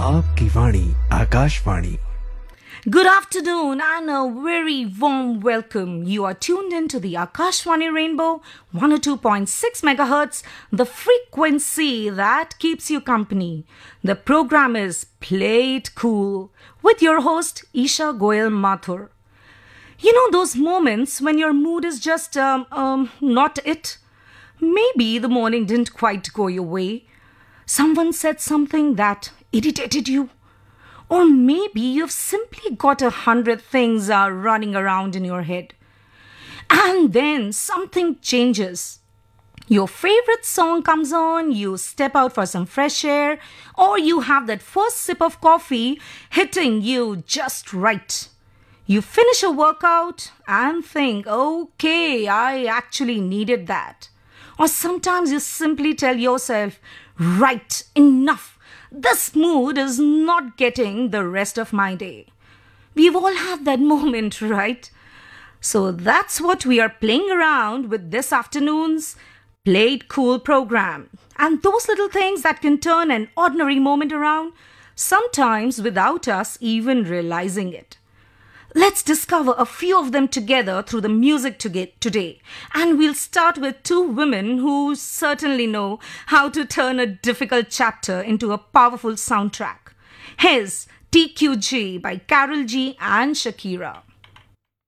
आपकी वाणी Akashvani. Good afternoon and a very warm welcome. You are tuned into the Akashvani Rainbow 102.6 megahertz, the frequency that keeps you company. The program is Play It Cool with your host Isha Goyal Mathur. You know those moments when your mood is just not it? Maybe the morning didn't quite go your way. Someone said something that irritated you. Or maybe you've simply got 100 things running around in your head. And then something changes. Your favorite song comes on, you step out for some fresh air, or you have that first sip of coffee hitting you just right. You finish a workout and think, okay, I actually needed that. Or sometimes you simply tell yourself, right, enough. This mood is not getting the rest of my day. We've all had that moment, right? So that's what we are playing around with this afternoon's Play It Cool program. And those little things that can turn an ordinary moment around, sometimes without us even realizing it. Let's discover a few of them together through the music today. And we'll start with two women who certainly know how to turn a difficult chapter into a powerful soundtrack. Here's TQG by Carol G and Shakira.